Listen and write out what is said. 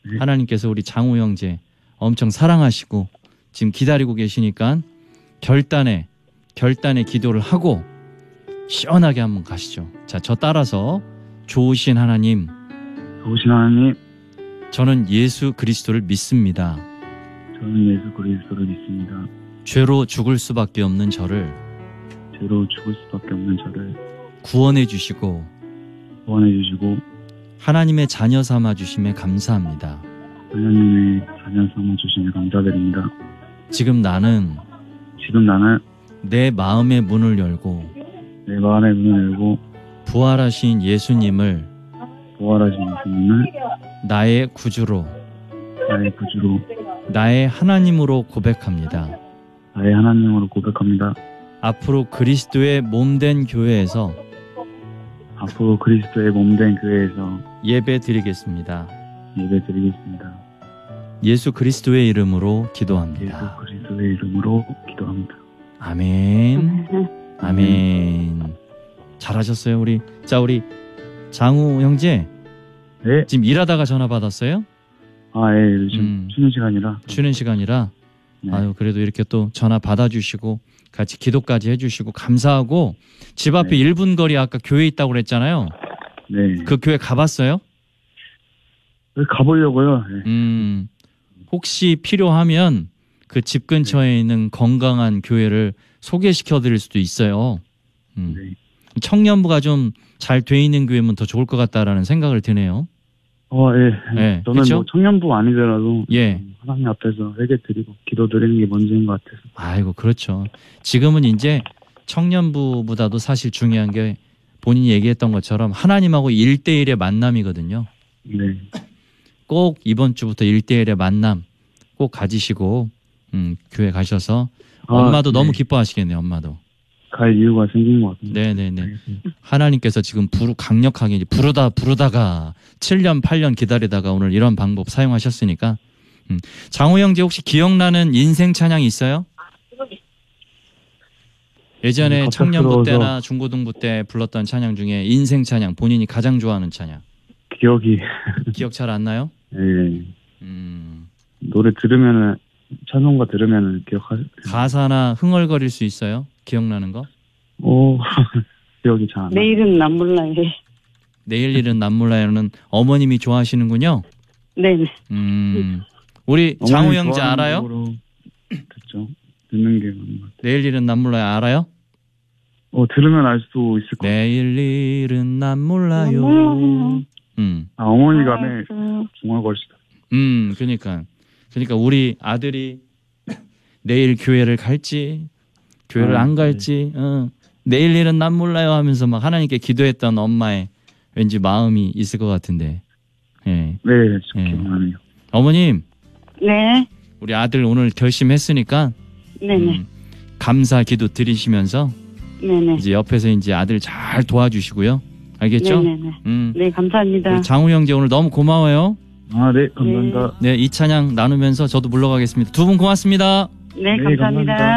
하나님께서 우리 장우 형제 엄청 사랑하시고 지금 기다리고 계시니까 결단의 기도를 하고 시원하게 한번 가시죠. 자, 저 따라서 좋으신 하나님, 저는 예수 그리스도를 믿습니다. 저는 예수 그리스도를 믿습니다. 죄로 죽을 수밖에 없는 저를 구원해 주시고 하나님의 자녀 삼아 주심에 감사합니다. 하나님의 자녀 삼아 주심에 감사드립니다. 지금 나는 내 마음의 문을 열고 부활하신 예수님을 나의 구주로 나의 하나님으로 고백합니다. 앞으로 그리스도의 몸된 교회에서 예배 드리겠습니다. 예수 그리스도의 이름으로 기도합니다. 아멘. 아멘. 잘하셨어요, 우리. 자, 우리 장우 형제. 네. 지금 일하다가 전화 받았어요? 예, 요즘 쉬는 시간이라. 네. 아유, 그래도 이렇게 또 전화 받아주시고 같이 기도까지 해주시고 감사하고 집 앞에 1분 거리 아까 교회 있다고 그랬잖아요. 네. 그 교회 가봤어요? 가보려고요. 네. 혹시 필요하면 그 집 근처에 있는 건강한 교회를 소개시켜 드릴 수도 있어요. 네. 청년부가 좀 잘 돼 있는 교회면 더 좋을 것 같다라는 생각을 드네요. 예. 네, 저는 그쵸? 뭐 청년부 아니더라도 예. 하나님 앞에서 회개드리고 기도드리는 게 먼저인 것 같아서. 아이고, 그렇죠. 지금은 이제 청년부보다도 사실 중요한 게 본인이 얘기했던 것처럼 하나님하고 1대1의 만남이거든요. 네. 꼭 이번 주부터 1대1의 만남 꼭 가지시고 교회 가셔서 엄마도 너무 기뻐하시겠네요. 엄마도. 갈 이유가 생긴 것 같습니다. 네네네. 하나님께서 지금 강력하게 이제 부르다가 7년 8년 기다리다가 오늘 이런 방법 사용하셨으니까. 장호 형제 혹시 기억나는 인생 찬양이 있어요? 예전에 청년부 때나 중고등부 때 불렀던 찬양 중에 인생 찬양, 본인이 가장 좋아하는 찬양. 기억 잘 안 나요? 네. 노래 들으면은 찬송가 들으면은 가사나 흥얼거릴 수 있어요? 기억나는 거? 기억이 잘 안 나. 내일은 난 몰라요. 내일 일은 난 몰라요는 어머님이 좋아하시는군요. 네네. 우리 장호 형제 알아요? 그렇죠. 듣는 게 맞는 것 같아요. 내일 일은 난 몰라요 알아요? 들으면 알 수 있을 것 같아요. 내일 일은 난 몰라요. 어머니가 중얼거리시다. 그러니까 우리 아들이 내일 교회를 갈지 교회를 안 갈지 내일 일은 난 몰라요 하면서 막 하나님께 기도했던 엄마의 왠지 마음이 있을 것 같은데. 네, 기억나네요. 어머님. 네. 우리 아들 오늘 결심했으니까 네네. 감사 기도 드리시면서 네네. 이제 옆에서 이제 아들 잘 도와주시고요. 알겠죠? 네네네. 네, 감사합니다. 우리 장우 형제 오늘 너무 고마워요. 네, 감사합니다. 네, 이 찬양 나누면서 저도 물러가겠습니다. 두 분 고맙습니다. 네, 감사합니다.